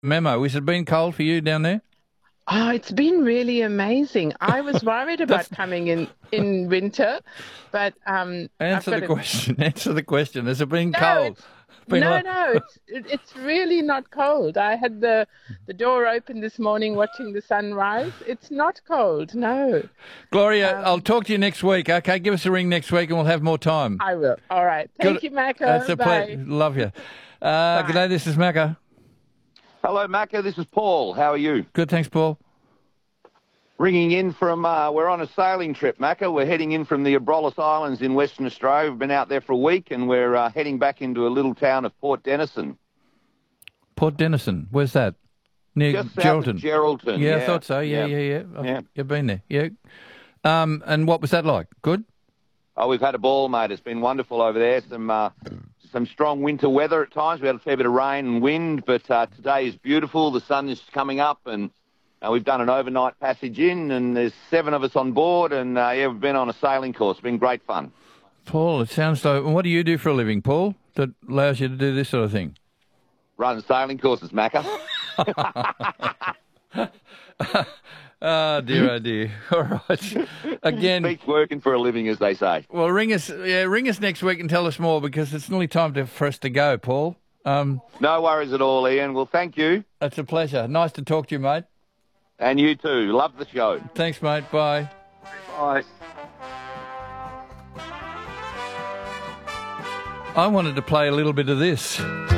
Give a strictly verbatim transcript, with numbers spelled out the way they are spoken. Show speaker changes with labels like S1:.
S1: memo. Has it been cold for you down there?
S2: Oh, it's been really amazing. I was worried about coming in in winter, but um, I've
S1: Answer
S2: got
S1: the
S2: a-
S1: question. Answer the question. Has it been
S2: No,
S1: cold?
S2: it's,
S1: Been
S2: no,
S1: like-
S2: no, it's it, it's really not cold. I had the the door open this morning watching the sunrise. It's not cold, no.
S1: Gloria,
S2: Um,
S1: I'll talk to you next week. Okay, give us a ring next week and we'll have more time.
S2: I will. All right. Thank
S1: Good-
S2: you, Macca.
S1: That's a
S2: Bye.
S1: pleasure. Love you. Uh,
S2: Bye.
S1: g'day, this is Macca.
S3: Hello, Macca. This is Paul. How are you?
S1: Good, thanks, Paul.
S3: Ringing in from, uh, we're on a sailing trip, Macca. We're heading in from the Abrolhos Islands in Western Australia. We've been out there for a week and we're uh, heading back into a little town of Port Denison.
S1: Port Denison, where's that? Near
S3: Just south
S1: Geraldton.
S3: of Geraldton.
S1: Yeah, I thought so. Yeah, yeah, yeah. I've,
S3: Yeah.
S1: You've been there. Yeah. Um, and what was that like? Good?
S3: Oh, we've had a ball, mate. It's been wonderful over there. Some uh, some strong winter weather at times. We had a fair bit of rain and wind, but uh, today is beautiful. The sun is coming up and uh, we've done an overnight passage in and there's seven of us on board and uh, yeah, we've been on a sailing course. It's been great fun.
S1: Paul, it sounds like... What do you do for a living, Paul, that allows you to do this sort of thing?
S3: Run sailing courses, Macca.
S1: Oh, dear, oh, dear. All right. Again...
S3: Beats working for a living, as they say.
S1: Well, ring us yeah, ring us next week and tell us more because it's nearly time to, for us to go, Paul. Um,
S3: No worries at all, Ian. Well, thank you.
S1: It's a pleasure. Nice to talk to you, mate.
S3: And you too. Love the show.
S1: Thanks, mate. Bye.
S3: Bye.
S1: I wanted to play a little bit of this.